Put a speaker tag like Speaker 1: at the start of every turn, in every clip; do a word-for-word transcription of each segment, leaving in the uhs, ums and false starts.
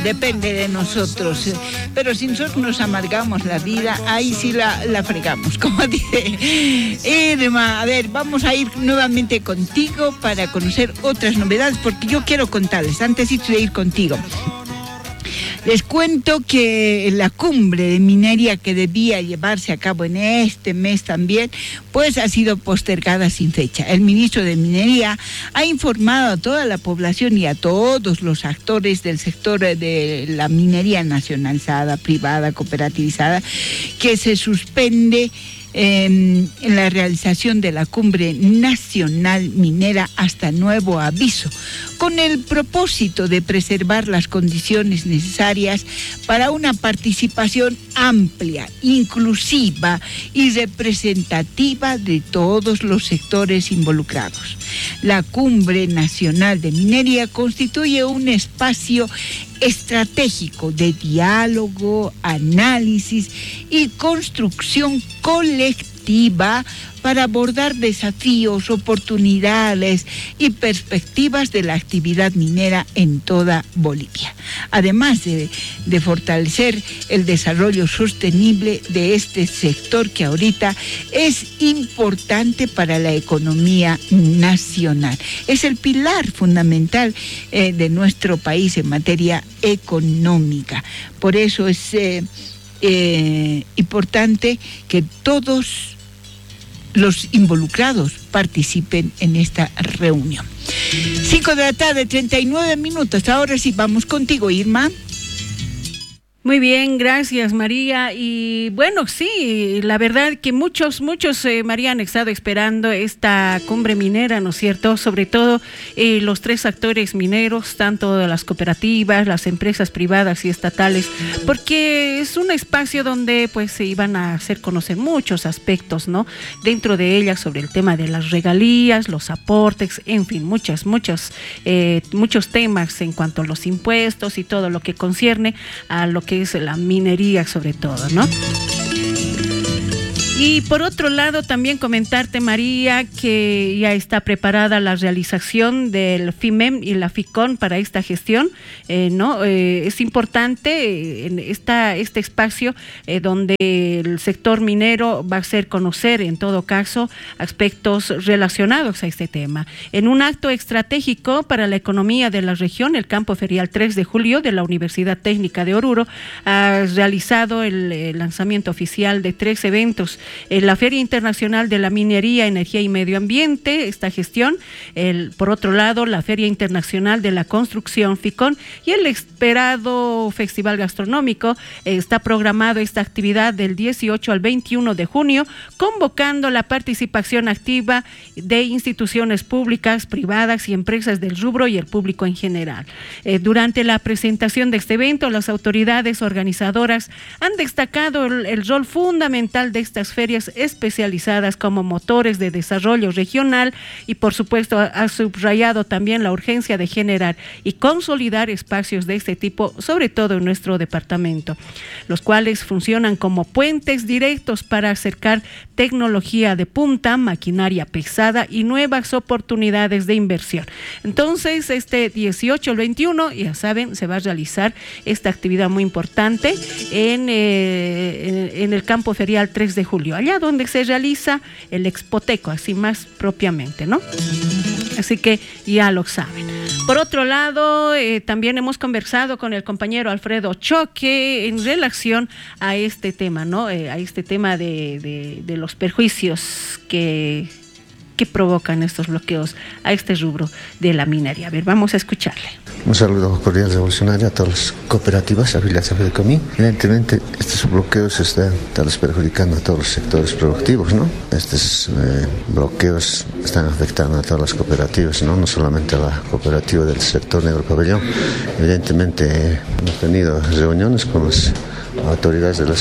Speaker 1: depende de nosotros. Pero si nosotros nos amargamos la vida, ahí sí la, la fregamos, como dice Irma. A ver, vamos a ir nuevamente contigo para conocer otras novedades, porque yo quiero contarles, antes de ir contigo. Les cuento que la cumbre de minería que debía llevarse a cabo en este mes también, pues ha sido postergada sin fecha. El ministro de Minería ha informado a toda la población y a todos los actores del sector de la minería nacionalizada, privada, cooperativizada, que se suspende en la realización de la cumbre nacional minera hasta nuevo aviso, con el propósito de preservar las condiciones necesarias para una participación amplia, inclusiva y representativa de todos los sectores involucrados. La cumbre nacional de minería constituye un espacio estratégico de diálogo, análisis y construcción colectiva para abordar desafíos, oportunidades y perspectivas de la actividad minera en toda Bolivia, además de, de fortalecer el desarrollo sostenible de este sector que ahorita es importante para la economía nacional. Es el pilar fundamental eh, de nuestro país en materia económica. Por eso es eh, eh, importante que todos los involucrados participen en esta reunión. Cinco de la tarde, treinta y nueve minutos. Ahora sí, vamos contigo, Irma.
Speaker 2: Muy bien, gracias María. Y bueno, sí, la verdad que muchos, muchos, eh, María, han estado esperando esta cumbre minera, ¿no es cierto? Sobre todo eh, los tres actores mineros, tanto de las cooperativas, las empresas privadas y estatales, porque es un espacio donde pues se iban a hacer conocer muchos aspectos, ¿no? Dentro de ellas sobre el tema de las regalías, los aportes, en fin, muchas, muchos, eh, muchos temas en cuanto a los impuestos y todo lo que concierne a lo que que es la minería sobre todo, ¿no? Y por otro lado, también comentarte, María, que ya está preparada la realización del FIMEM y la FICON para esta gestión, eh, ¿no? Eh, es importante en esta, este espacio eh, donde el sector minero va a hacer conocer, en todo caso, aspectos relacionados a este tema. En un acto estratégico para la economía de la región, el Campo Ferial tres de julio de la Universidad Técnica de Oruro ha realizado el, el lanzamiento oficial de tres eventos. En la Feria Internacional de la Minería, Energía y Medio Ambiente, esta gestión, el, por otro lado, la Feria Internacional de la Construcción, FICON, y el esperado Festival Gastronómico. Eh, está programado esta actividad del dieciocho al veintiuno de junio, convocando la participación activa de instituciones públicas, privadas y empresas del rubro y el público en general. Eh, durante la presentación de este evento, las autoridades organizadoras han destacado el, el rol fundamental de estas ferias especializadas como motores de desarrollo regional y, por supuesto, ha, ha subrayado también la urgencia de generar y consolidar espacios de este tipo, sobre todo en nuestro departamento, los cuales funcionan como puentes directos para acercar tecnología de punta, maquinaria pesada y nuevas oportunidades de inversión. Entonces, este dieciocho al veintiuno, ya saben, se va a realizar esta actividad muy importante en, eh, en, en el Campo Ferial tres de julio, allá donde se realiza el Expoteco, así más propiamente, ¿no? Así que ya lo saben. Por otro lado, eh, también hemos conversado con el compañero Alfredo Choque en relación a este tema, ¿no? Eh, a este tema de, de, de los perjuicios que, que provocan estos bloqueos a este rubro de la minería. A ver, vamos a escucharle.
Speaker 3: Un saludo cordial revolucionario a todas las cooperativas afiliadas a FEDECOMI. Evidentemente, estos bloqueos están tal vez perjudicando a todos los sectores productivos, ¿no? Estos eh, bloqueos están afectando a todas las cooperativas, ¿no? No solamente a la cooperativa del sector Negro Pabellón. Evidentemente, eh, hemos tenido reuniones con las autoridades de las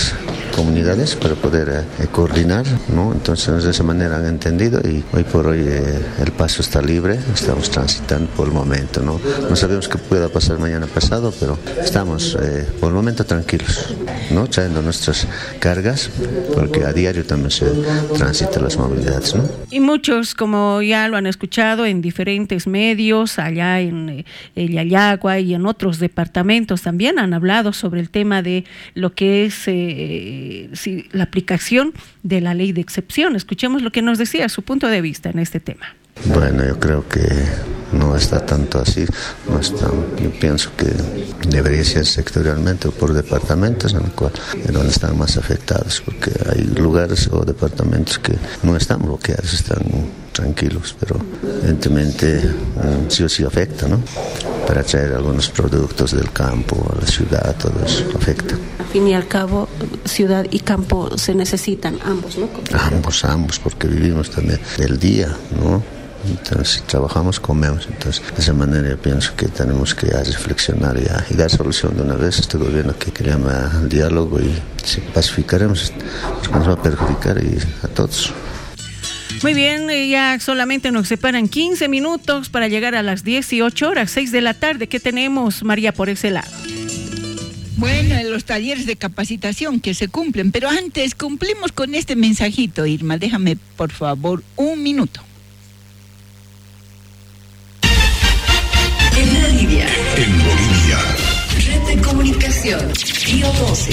Speaker 3: comunidades para poder eh, coordinar, ¿no? Entonces de esa manera han entendido y hoy por hoy eh, el paso está libre, estamos transitando por el momento, ¿no? No sabemos qué pueda pasar mañana pasado, pero estamos eh, por el momento tranquilos, ¿no? Trayendo nuestras cargas, porque a diario también se transitan las movilidades, ¿no?
Speaker 2: Y muchos, como ya lo han escuchado en diferentes medios, allá en eh, Yayagua y en otros departamentos también han hablado sobre el tema de lo que es eh, si, la aplicación de la ley de excepción. Escuchemos lo que nos decía, su punto de vista en este tema.
Speaker 3: Bueno, yo creo que no está tanto así, no está, yo pienso que debería ser sectorialmente o por departamentos, en el cual es donde están más afectados, porque hay lugares o departamentos que no están bloqueados, están tranquilos, pero evidentemente sí o sí afecta, ¿no? Para traer algunos productos del campo a la ciudad, todo eso afecta.
Speaker 4: Al fin y al cabo, ciudad y campo se necesitan ambos, ¿no?
Speaker 3: Ambos, ambos, porque vivimos también del día, ¿no? Entonces, si trabajamos, comemos. Entonces, de esa manera yo pienso que tenemos que reflexionar ya y dar solución de una vez a este gobierno que, que llama al diálogo, y si pacificaremos, porque nos va a perjudicar y a todos.
Speaker 2: Muy bien, ya solamente nos separan quince minutos para llegar a las dieciocho horas, seis de la tarde. ¿Qué tenemos, María, por ese lado?
Speaker 1: Bueno, en los talleres de capacitación que se cumplen, pero antes cumplimos con este mensajito, Irma. Déjame, por favor, un minuto.
Speaker 5: En Bolivia.
Speaker 6: En Bolivia.
Speaker 5: Red de comunicación. Río doce.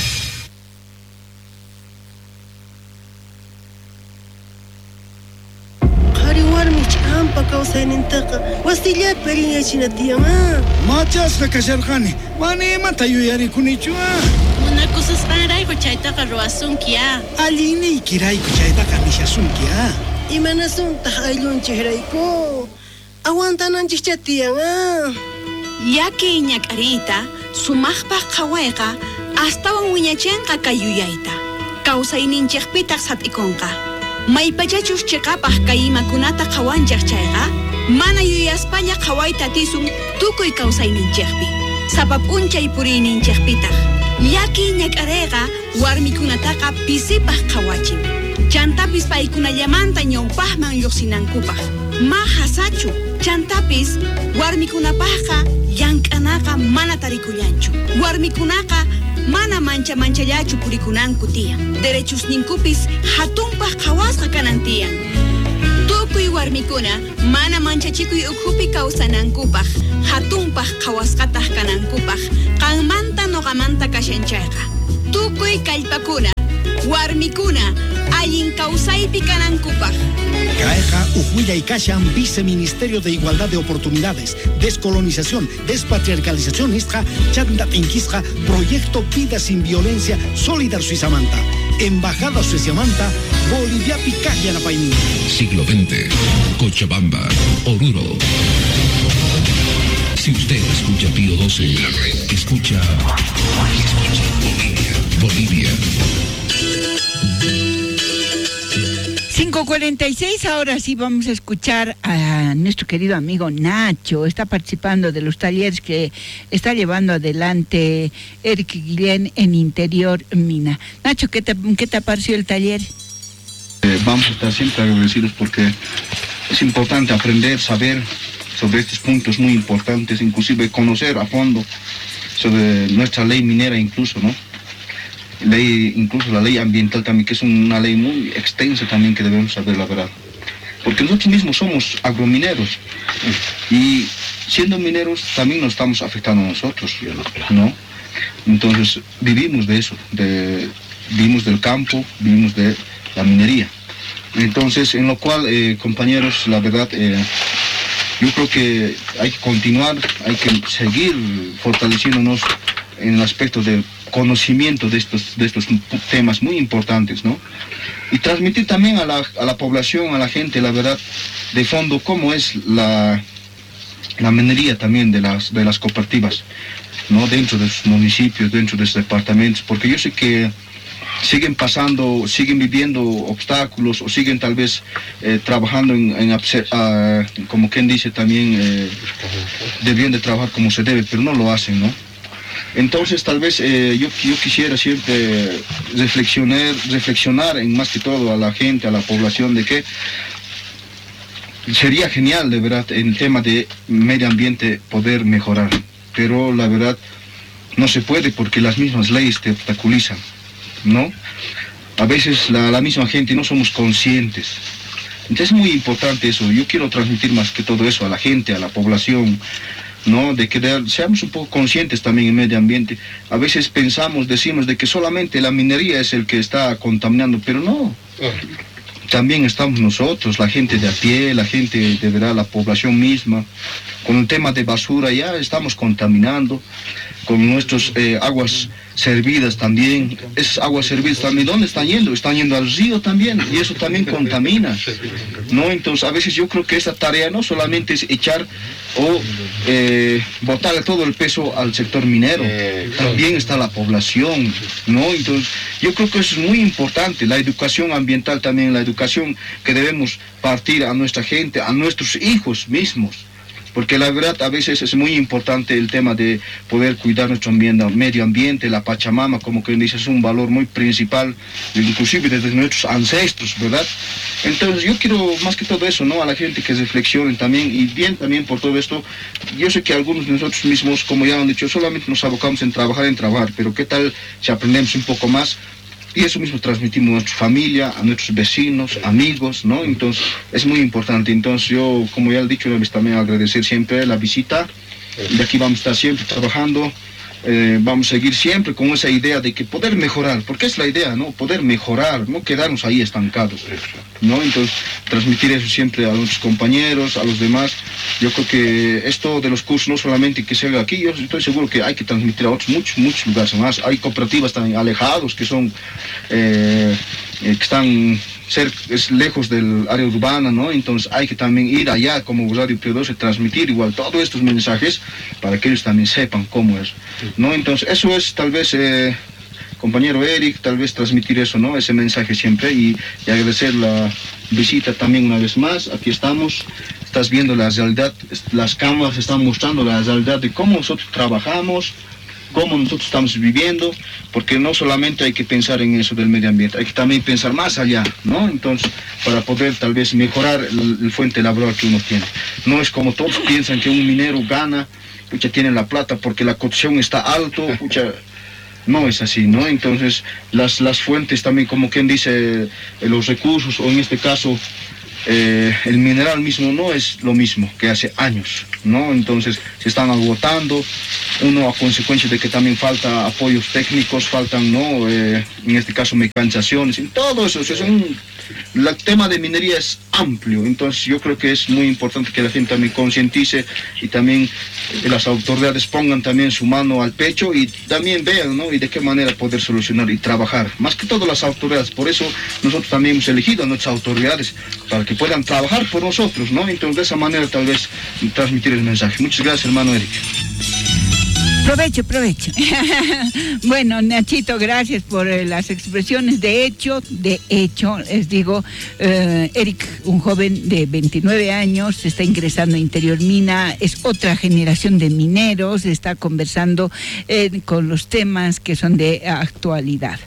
Speaker 7: Wastillat perinya china tiama.
Speaker 8: Machas ka kasharkhani. Mane mata yuyari kunichua.
Speaker 7: Una cosa para ko chaita ka roasun kia.
Speaker 8: Aline kirai ko chaita ka nishasun kia.
Speaker 7: Imana sun ta ailun chehrai ko. Aguanta nan chichatianga.
Speaker 9: Yaki ñakarita sumaqpa qhawayqa astawan wiñachanqa kayuyaita. Kawsayninchikpitaq sat'ikunqa. Maypachachus chiqapaq kay imakunata qhawanchaq chayqa. Mana yuyaspalla qhawayta tisun tukuy kawsayninchikpi. Sapa p'unchay puriyninchikpitaq. Yaki ñak'arayqa warmikunataqa pisipaq qhawachin. Chantapis paykunallamanta ñawpaqman lluqsinankupaq. Ma hasachu chantapis warmikunapaqqa llank'anaqa mana tarikullanchu. Warmikunaqa mana mancha manchallachu purikunanku tiyan. Derechusninkupis hatunpaq qhawasqa kanan tiyan. Tukuy warmikuna mana manchachikuy ukhupi kawsanankupaq hatunpaq qhawasqataq kanankupaq qanmanta nuqamanta kashanchayqa. Tukuy kallpakuna warmikuna allin kawsaypi kanankupaq.
Speaker 8: Caeja Ujuya y Kashan, Viceministerio de Igualdad de Oportunidades, Descolonización, Despatriarcalización, Istra, Chandat Inquistra, Proyecto Vida Sin Violencia, Solidar Suizamanta, Embajada Suizamanta, Bolivia Picaya Napaini.
Speaker 6: Siglo veinte, Cochabamba, Oruro. Si usted escucha Pío doce, escucha, escucha Bolivia. Bolivia.
Speaker 1: cinco cuarenta y seis, ahora sí vamos a escuchar a nuestro querido amigo Nacho. Está participando de los talleres que está llevando adelante Eric Guillén en Interior Mina. Nacho, ¿qué te, qué te pareció el taller?
Speaker 10: Eh, vamos a estar siempre agradecidos porque es importante aprender, saber sobre estos puntos muy importantes, inclusive conocer a fondo sobre nuestra ley minera incluso, ¿no? Ley, incluso la ley ambiental también, que es una ley muy extensa también que debemos saber la verdad. Porque nosotros mismos somos agromineros y siendo mineros también nos estamos afectando a nosotros, ¿no? Entonces vivimos de eso, de, vivimos del campo, vivimos de la minería. Entonces, en lo cual, eh, compañeros, la verdad, eh, yo creo que hay que continuar, hay que seguir fortaleciéndonos en el aspecto de conocimiento de estos, de estos temas muy importantes, ¿no? Y transmitir también a la, a la población, a la gente, la verdad, de fondo, cómo es la, la minería también de las, de las cooperativas, ¿no? Dentro de sus municipios, dentro de sus departamentos, porque yo sé que siguen pasando, siguen viviendo obstáculos o siguen tal vez eh, trabajando en, en uh, como quien dice también, eh, debían de trabajar como se debe, pero no lo hacen, ¿no? Entonces tal vez eh, yo, yo quisiera siempre reflexionar, reflexionar en más que todo a la gente, a la población, de que sería genial de verdad en el tema de medio ambiente poder mejorar, pero la verdad no se puede porque las mismas leyes te obstaculizan, ¿no? A veces la, la misma gente no somos conscientes. Entonces es muy importante eso. Yo quiero transmitir más que todo eso a la gente, a la población, ¿no? De que de, seamos un poco conscientes también en medio ambiente. A veces pensamos, decimos de que solamente la minería es el que está contaminando, pero no. También estamos nosotros, la gente de a pie, la gente de verdad, la población misma. Con el tema de basura ya estamos contaminando, con nuestras eh, aguas servidas también. Esas aguas servidas también, ¿dónde están yendo? Están yendo al río también, y eso también contamina, ¿no? Entonces a veces yo creo que esta tarea no solamente es echar o eh, botarle todo el peso al sector minero, también está la población, ¿no? Entonces yo creo que eso es muy importante, la educación ambiental también, la educación que debemos partir a nuestra gente, a nuestros hijos mismos. Porque la verdad a veces es muy importante el tema de poder cuidar nuestro ambiente, medio ambiente, la Pachamama, como que dice, es un valor muy principal, inclusive desde nuestros ancestros, ¿verdad? Entonces yo quiero más que todo eso, ¿no? A la gente que reflexionen también, y bien también por todo esto. Yo sé que algunos de nosotros mismos, como ya han dicho, solamente nos abocamos en trabajar, en trabajar, pero ¿qué tal si aprendemos un poco más? Y eso mismo transmitimos a nuestra familia, a nuestros vecinos, amigos, ¿no? Entonces, es muy importante. Entonces, yo, como ya he dicho, debes también agradecer siempre la visita. Y aquí vamos a estar siempre trabajando. Eh, vamos a seguir siempre con esa idea de que poder mejorar, porque es la idea, ¿no? Poder mejorar, no quedarnos ahí estancados, ¿no? Entonces, transmitir eso siempre a nuestros compañeros, a los demás. Yo creo que esto de los cursos no solamente que se haga aquí, yo estoy seguro que hay que transmitir a otros muchos, muchos lugares más. Hay cooperativas también alejados que son, eh, eh, que están cerca, es lejos del área urbana, ¿no? Entonces hay que también ir allá como Radio P doce, transmitir igual todos estos mensajes para que ellos también sepan cómo es, ¿no? Entonces eso es tal vez, eh, compañero Eric, tal vez transmitir eso, ¿no? Ese mensaje siempre, y, y agradecer la visita también una vez más. Aquí estamos, estás viendo la realidad, las cámaras están mostrando la realidad de cómo nosotros trabajamos, cómo nosotros estamos viviendo, porque no solamente hay que pensar en eso del medio ambiente, hay que también pensar más allá, ¿no? Entonces, para poder tal vez mejorar el, el fuente laboral que uno tiene. No es como todos piensan que un minero gana, pucha, tiene la plata porque la cotización está alto, pucha, no es así, ¿no? Entonces, las, las fuentes también, como quien dice, eh, los recursos, o en este caso, Eh, el mineral mismo no es lo mismo que hace años, ¿no? Entonces se están agotando, uno a consecuencia de que también falta apoyos técnicos, faltan, ¿no? Eh, en este caso mecanizaciones, y todo eso, eso es un, el tema de minería es amplio. Entonces yo creo que es muy importante que la gente también concientice y también eh, las autoridades pongan también su mano al pecho y también vean, ¿no? Y de qué manera poder solucionar y trabajar, más que todo las autoridades. Por eso nosotros también hemos elegido a nuestras autoridades para que puedan trabajar por nosotros, ¿no? Entonces de esa manera tal vez transmitir el mensaje. Muchas gracias, hermano Eric.
Speaker 1: Provecho, provecho. Bueno, Nachito, gracias por eh, las expresiones. De hecho, de hecho, les digo, eh, Eric, un joven de veintinueve años, está ingresando a Interior Mina, es otra generación de mineros, está conversando eh, con los temas que son de actualidad.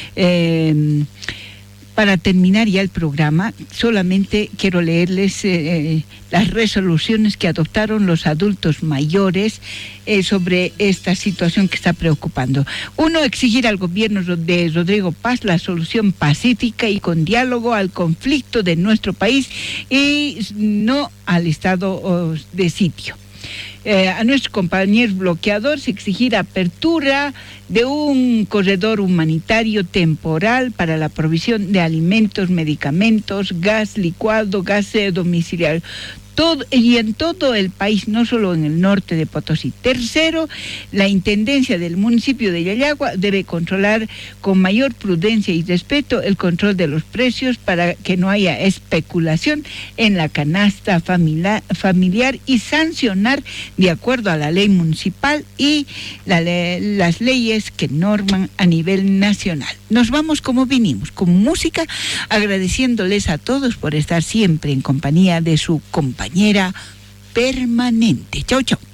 Speaker 1: Eh, Para terminar ya el programa, solamente quiero leerles eh, las resoluciones que adoptaron los adultos mayores eh, sobre esta situación que está preocupando. Uno, exigir al gobierno de Rodrigo Paz la solución pacífica y con diálogo al conflicto de nuestro país y no al estado oh, de sitio. Eh, a nuestros compañeros bloqueadores exigir apertura de un corredor humanitario temporal para la provisión de alimentos, medicamentos, gas licuado, gas domiciliario. Todo, y en todo el país, no solo en el norte de Potosí. Tercero, la Intendencia del municipio de Yayagua debe controlar con mayor prudencia y respeto el control de los precios para que no haya especulación en la canasta familiar, familiar y sancionar de acuerdo a la ley municipal y la, las leyes que norman a nivel nacional. Nos vamos como vinimos, con música, agradeciéndoles a todos por estar siempre en compañía de su compañera permanente. Chau, chau.